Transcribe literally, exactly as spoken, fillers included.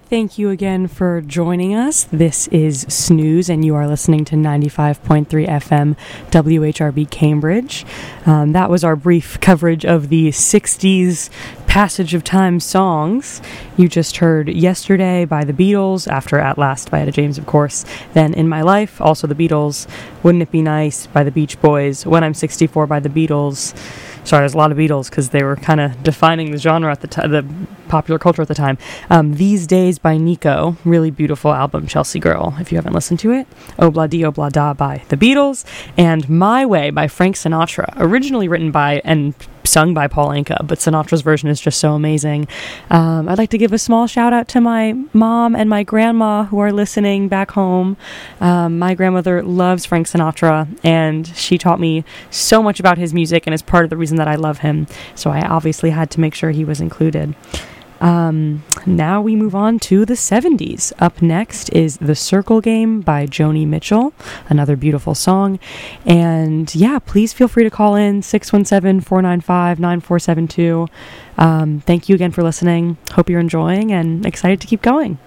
Thank you again for joining us. This is Snooze, and you are listening to ninety-five point three F M W H R B Cambridge. Um, that was our brief coverage of the sixties Passage of Time songs. You just heard Yesterday by the Beatles, after At Last by Etta James, of course. Then In My Life, also the Beatles. Wouldn't It Be Nice by the Beach Boys. When I'm sixty-four by the Beatles. Sorry, there's a lot of Beatles because they were kind of defining the genre at the time, the popular culture at the time. Um, These Days by Nico, really beautiful album, Chelsea Girl, if you haven't listened to it. Obla Di Obla Da by the Beatles, and My Way by Frank Sinatra, originally written by and sung by Paul Anka, but Sinatra's version is just so amazing. Um, I'd like to give a small shout out to my mom and my grandma who are listening back home. Um, my grandmother loves Frank Sinatra, and she taught me so much about his music and is part of the reason that I love him. So I obviously had to make sure he was included. Um, now we move on to the seventies. Up next is The Circle Game by Joni Mitchell, another beautiful song. And yeah, please feel free to call in six one seven, four nine five, nine four seven two. Um, thank you again for listening. Hope you're enjoying and excited to keep going.